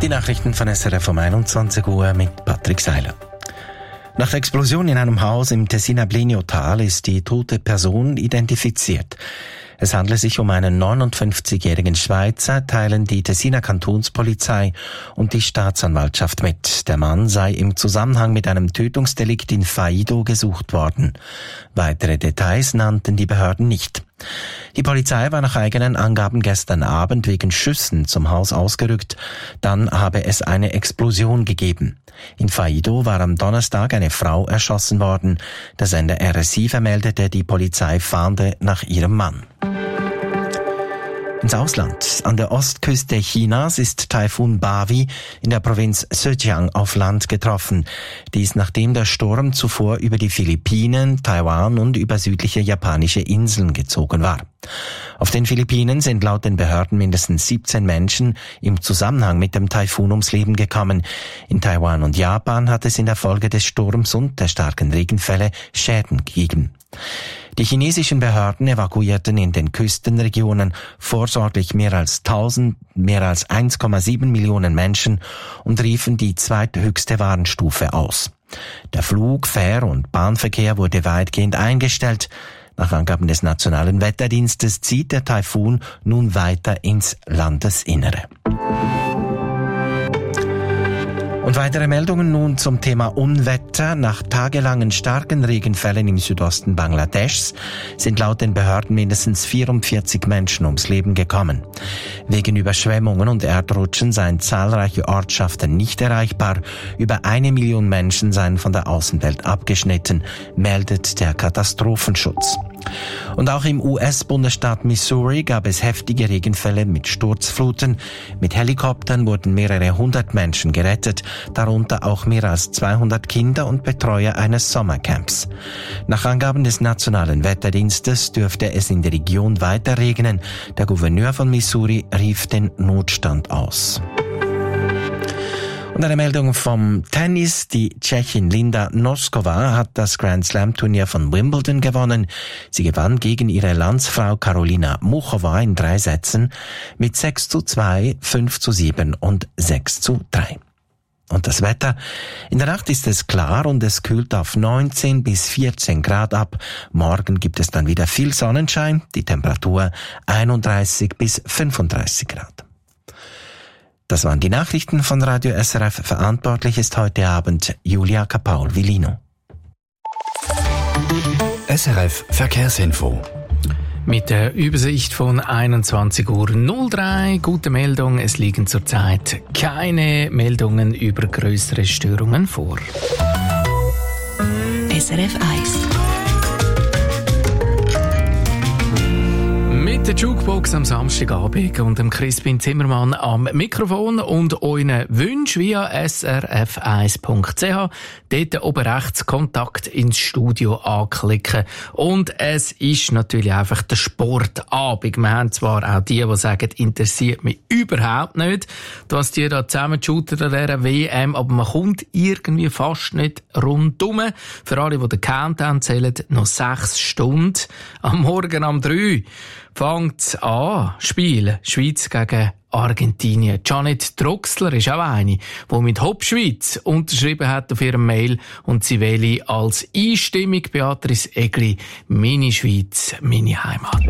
Die Nachrichten von SRF um 21 Uhr mit Patrick Seiler. Nach der Explosion in einem Haus im Tessiner Bleniotal ist die tote Person identifiziert. Es handelt sich um einen 59-jährigen Schweizer, teilen die Tessiner Kantonspolizei und die Staatsanwaltschaft mit. Der Mann sei im Zusammenhang mit einem Tötungsdelikt in Faido gesucht worden. Weitere Details nannten die Behörden nicht. Die Polizei war nach eigenen Angaben gestern Abend wegen Schüssen zum Haus ausgerückt. Dann habe es eine Explosion gegeben. In Faido war am Donnerstag eine Frau erschossen worden. Der Sender RSI vermeldete, die Polizei fahnde nach ihrem Mann. Ins Ausland. An der Ostküste Chinas ist Taifun Bawi in der Provinz Zhejiang auf Land getroffen. Dies nachdem der Sturm zuvor über die Philippinen, Taiwan und über südliche japanische Inseln gezogen war. Auf den Philippinen sind laut den Behörden mindestens 17 Menschen im Zusammenhang mit dem Taifun ums Leben gekommen. In Taiwan und Japan hat es in der Folge des Sturms und der starken Regenfälle Schäden gegeben. Die chinesischen Behörden evakuierten in den Küstenregionen vorsorglich mehr als 1,7 Millionen Menschen und riefen die zweithöchste Warnstufe aus. Der Flug-, Fähr- und Bahnverkehr wurde weitgehend eingestellt. Nach Angaben des Nationalen Wetterdienstes zieht der Taifun nun weiter ins Landesinnere. Und weitere Meldungen nun zum Thema Unwetter. Nach tagelangen starken Regenfällen im Südosten Bangladeschs sind laut den Behörden mindestens 44 Menschen ums Leben gekommen. Wegen Überschwemmungen und Erdrutschen seien zahlreiche Ortschaften nicht erreichbar. Über 1 Million Menschen seien von der Außenwelt abgeschnitten, meldet der Katastrophenschutz. Und auch im US-Bundesstaat Missouri gab es heftige Regenfälle mit Sturzfluten. Mit Helikoptern wurden mehrere hundert Menschen gerettet, darunter auch mehr als 200 Kinder und Betreuer eines Sommercamps. Nach Angaben des Nationalen Wetterdienstes dürfte es in der Region weiter regnen. Der Gouverneur von Missouri rief den Notstand aus. Und eine Meldung vom Tennis. Die Tschechin Linda Noskova hat das Grand Slam Turnier von Wimbledon gewonnen. Sie gewann gegen ihre Landsfrau Karolina Muchova in 3 Sätzen mit 6:2, 5:7 und 6:3. Und das Wetter? In der Nacht ist es klar und es kühlt auf 19 bis 14 Grad ab. Morgen gibt es dann wieder viel Sonnenschein. Die Temperatur 31 bis 35 Grad. Das waren die Nachrichten von Radio SRF. Verantwortlich ist heute Abend Julia Kapaul-Vilino. SRF Verkehrsinfo. Mit der Übersicht von 21:03 Uhr. Gute Meldung, es liegen zurzeit keine Meldungen über größere Störungen vor. SRF 1. Mit der Jukebox am Samstagabend und dem Crispin Zimmermann am Mikrofon und euren Wünschen via srf1.ch. Dort oben rechts Kontakt ins Studio anklicken. Und es ist natürlich einfach der Sportabend. Wir haben zwar auch die sagen, interessiert mich überhaupt nicht, was die da zusammenshooten an dieser WM, aber man kommt irgendwie fast nicht rundum. Für alle, die den Countdown zählen, noch 6 Stunden. Am Morgen um 3 fängt an, spielen. Schweiz gegen Argentinien. Janet Troxler ist auch eine, die mit Hopp Schweiz unterschrieben hat auf ihrem Mail und sie wähle als Einstimmung Beatrice Egli, meine Schweiz, meine Heimat.